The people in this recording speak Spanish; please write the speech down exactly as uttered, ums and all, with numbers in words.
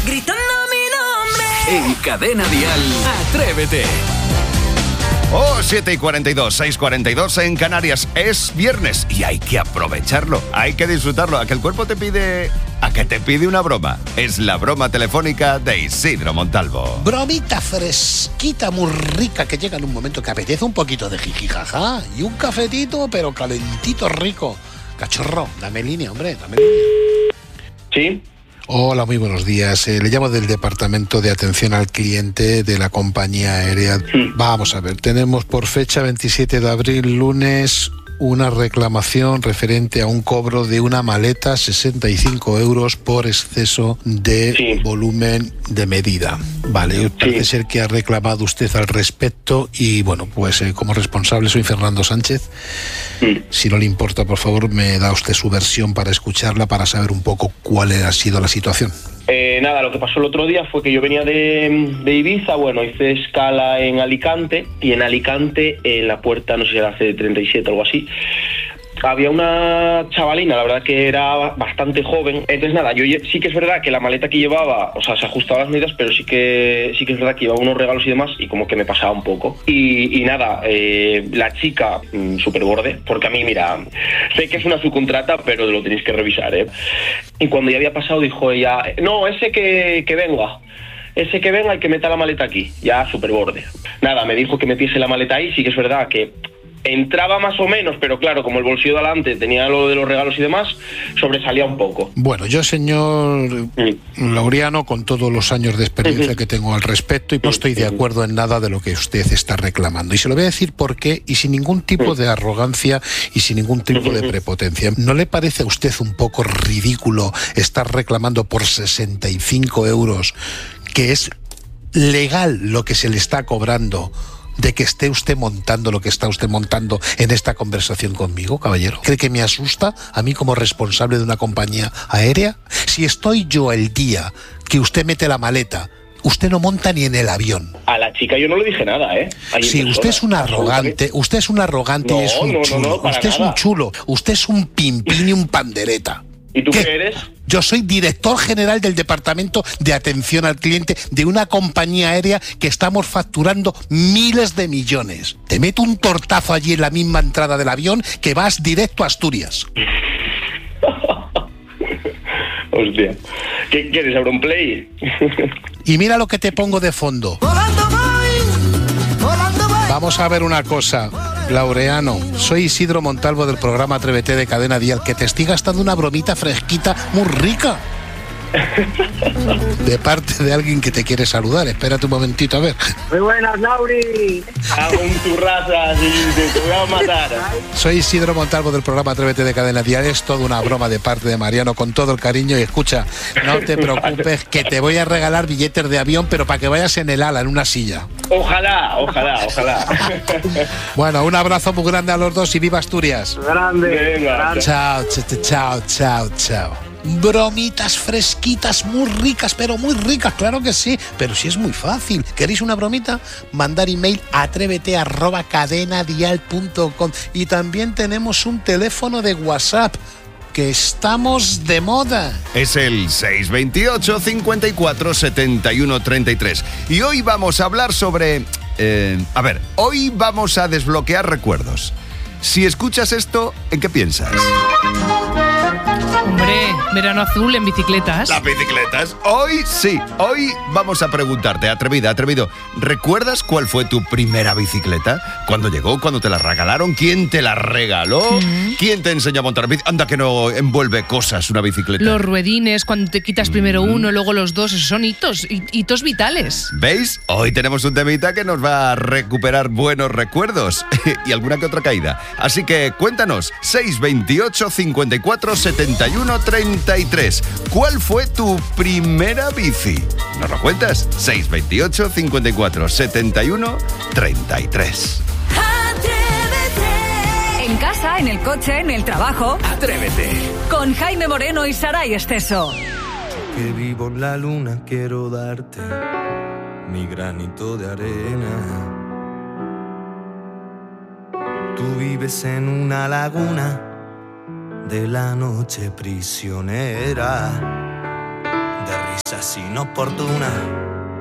gritando mi nombre. En Cadena Dial, Atrévete. Oh, siete y cuarenta y dos, seis y cuarenta y dos en Canarias. Es viernes y hay que aprovecharlo, hay que disfrutarlo. A que el cuerpo te pide... A que te pide una broma. Es la broma telefónica de Isidro Montalvo. Bromita fresquita, muy rica, que llega en un momento que apetece un poquito de jijijaja. Y un cafetito, pero calentito, rico. Cachorro, dame línea, hombre, dame línea. ¿Sí? Hola, muy buenos días. Eh, le llamo del Departamento de Atención al Cliente de la compañía aérea. Sí. Vamos a ver, tenemos por fecha veintisiete de abril, lunes, una reclamación referente a un cobro de una maleta, sesenta y cinco euros por exceso de Sí. volumen de medida. Vale, parece ser que ha reclamado usted al respecto y, bueno, pues eh, como responsable soy Fernando Sánchez. Sí. Si no le importa, por favor, me da usted su versión para escucharla, para saber un poco cuál ha sido la situación. Eh, nada, lo que pasó el otro día fue que yo venía de, de Ibiza, bueno, hice escala en Alicante, y en Alicante, en la puerta, no sé si era C treinta y siete o algo así, había una chavalina, la verdad que era bastante joven. Entonces nada, yo sí que es verdad que la maleta que llevaba, o sea, se ajustaba a las medidas, pero sí que sí que es verdad que llevaba unos regalos y demás, y como que me pasaba un poco. Y, y nada, eh, la chica, mmm, súper borde, porque a mí, mira, sé que es una subcontrata, pero lo tenéis que revisar, ¿eh? Y cuando ya había pasado, dijo ella, no, ese que, que venga. Ese que venga y que meta la maleta aquí, ya súper borde. Nada, me dijo que metiese la maleta ahí, sí que es verdad que entraba más o menos, pero claro, como el bolsillo de adelante tenía lo de los regalos y demás, sobresalía un poco. Bueno, yo, señor Mm. Laureano, con todos los años de experiencia que tengo al respecto, y no estoy de acuerdo en nada de lo que usted está reclamando. Y se lo voy a decir por qué, y sin ningún tipo de arrogancia y sin ningún tipo de prepotencia. ¿No le parece a usted un poco ridículo estar reclamando por sesenta y cinco euros, que es legal lo que se le está cobrando, de que esté usted montando lo que está usted montando en esta conversación conmigo, caballero? ¿Cree que me asusta a mí como responsable de una compañía aérea? Si estoy yo el día que usted mete la maleta, usted no monta ni en el avión. A la chica yo no le dije nada, ¿eh? Ahí en Sí, persona, usted es un arrogante, usted es un arrogante No, y es un no, no, chulo. no, para usted es nada. un chulo, usted es un pimpín y un pandereta. ¿Y tú ¿Qué? qué eres? Yo soy director general del Departamento de Atención al Cliente de una compañía aérea que estamos facturando miles de millones. Te meto un tortazo allí en la misma entrada del avión que vas directo a Asturias. Hostia. ¿Qué quieres, Auronplay? Y mira lo que te pongo de fondo. Volando voy, volando voy. Vamos a ver una cosa, Laureano. Soy Isidro Montalvo del programa Atrévete de Cadena Dial, que te estoy gastando una bromita fresquita muy rica. De parte de alguien que te quiere saludar. Espérate un momentito, a ver. Muy buenas, Lauri. Hago un turraza, sí, te voy a matar. Soy Isidro Montalvo del programa Atrévete de Cadena Dial. Es toda una broma de parte de Mariano, con todo el cariño. Y escucha, no te preocupes, que te voy a regalar billetes de avión, pero para que vayas en el ala, en una silla. Ojalá, ojalá, ojalá. Bueno, un abrazo muy grande a los dos y viva Asturias. Grande. Venga. grande. Chao, ch- chao, chao, chao. Bromitas fresquitas, muy ricas, pero muy ricas, claro que sí. Pero si es muy fácil. ¿Queréis una bromita? Mandar email a atrévete arroba cadenadial punto com. Y también tenemos un teléfono de WhatsApp, que estamos de moda. Es el seis veintiocho, cincuenta y cuatro, setenta y uno, treinta y tres. Y hoy vamos a hablar sobre... eh, a ver, hoy vamos a desbloquear recuerdos. Si escuchas esto, ¿en qué piensas? Hombre, verano azul en bicicletas. Las bicicletas. Hoy sí, hoy vamos a preguntarte, atrevida, atrevido, ¿recuerdas cuál fue tu primera bicicleta? ¿Cuándo llegó? ¿Cuándo te la regalaron? ¿Quién te la regaló? Mm. ¿Quién te enseñó a montar bici? Anda que no envuelve cosas una bicicleta. Los ruedines, cuando te quitas primero mm. uno, luego los dos, esos son hitos, hitos vitales. ¿Veis? Hoy tenemos un temita que nos va a recuperar buenos recuerdos y alguna que otra caída. Así que cuéntanos, seis veintiocho, cincuenta y cuatro, setenta y uno, treinta y tres. ¿Cuál fue tu primera bici? ¿Nos lo cuentas? seis veintiocho, cincuenta y cuatro, setenta y uno, treinta y tres. Atrévete. En casa, en el coche, en el trabajo. Atrévete. Con Jaime Moreno y Saray Esteso. Que vivo en la luna, quiero darte mi granito de arena. Tú vives en una laguna de la noche prisionera, de risas inoportunas.